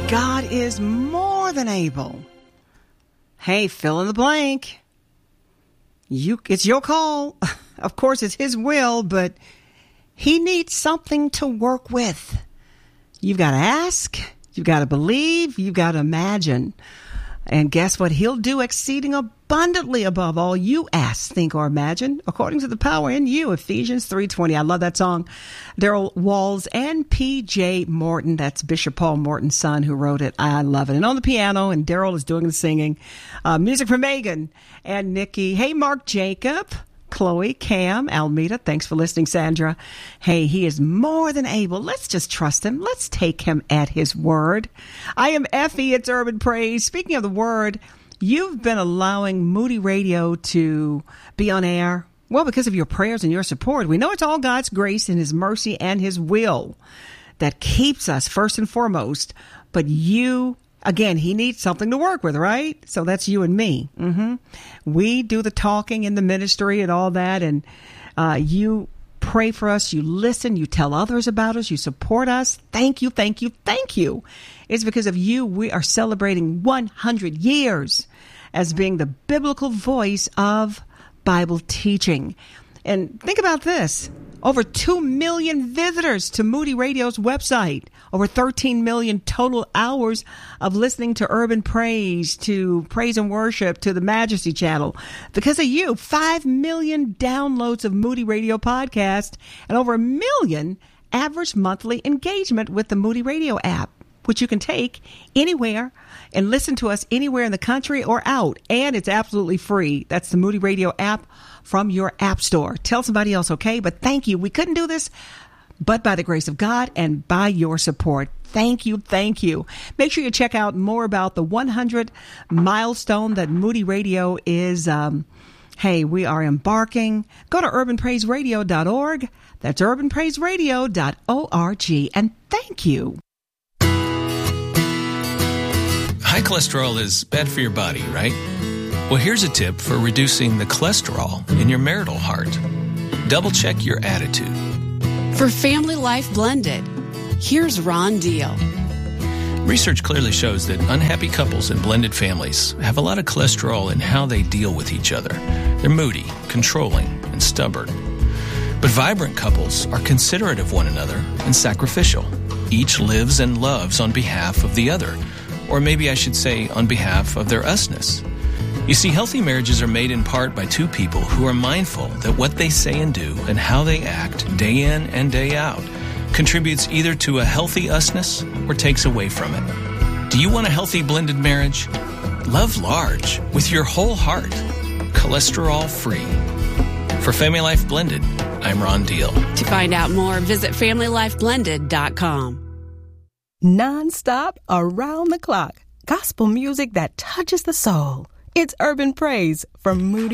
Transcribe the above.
God is more than able. Hey, fill in the blank. It's your call. Of course, it's his will, but he needs something to work with. You've got to ask, you've got to believe, you've got to imagine. And guess what? He'll do exceeding abundantly above all you ask, think, or imagine, according to the power in you. Ephesians 3:20. I love that song. Daryl Walls and P.J. Morton. That's Bishop Paul Morton's son who wrote it. I love it. And on the piano, and Daryl is doing the singing. Music from Megan and Nikki. Hey, Mark Jacob. Chloe, Cam, Almeida, thanks for listening, Sandra. Hey, he is more than able. Let's just trust him. Let's take him at his word. I am Effie. It's Urban Praise. Speaking of the word, you've been allowing Moody Radio to be on air. Well, because of your prayers and your support. We know it's all God's grace and his mercy and his will that keeps us first and foremost. But you, again, he needs something to work with, right? So that's you and me. We do the talking in the ministry and all that. And you pray for us. You listen. You tell others about us. You support us. Thank you, thank you, thank you. It's because of you we are celebrating 100 years as being the biblical voice of Bible teaching. And think about this. Over 2 million visitors to Moody Radio's website. Over 13 million total hours of listening to Urban Praise, to Praise and Worship, to the Majesty Channel. Because of you, 5 million downloads of Moody Radio podcast and over 1 million average monthly engagement with the Moody Radio app, which you can take anywhere and listen to us anywhere in the country or out. And it's absolutely free. That's the Moody Radio app from your app store. Tell somebody else, okay? But thank you. We couldn't do this but by the grace of God and by your support. Thank you. Thank you. Make sure you check out more about the 100 milestone that Moody Radio is. We are embarking. Go to urbanpraiseradio.org. That's urbanpraiseradio.org. And thank you. High cholesterol is bad for your body, right? Well, here's a tip for reducing the cholesterol in your marital heart. Double check your attitude. For Family Life Blended, here's Ron Deal. Research clearly shows that unhappy couples and blended families have a lot of cholesterol in how they deal with each other. They're moody, controlling, and stubborn. But vibrant couples are considerate of one another and sacrificial. Each lives and loves on behalf of the other. Or maybe I should say on behalf of their usness. You see, healthy marriages are made in part by two people who are mindful that what they say and do and how they act day in and day out contributes either to a healthy usness or takes away from it. Do you want a healthy blended marriage? Love large with your whole heart, cholesterol free. For Family Life Blended, I'm Ron Deal. To find out more, visit FamilyLifeBlended.com. Non-stop, around the clock. Gospel music that touches the soul. It's Urban Praise from Moody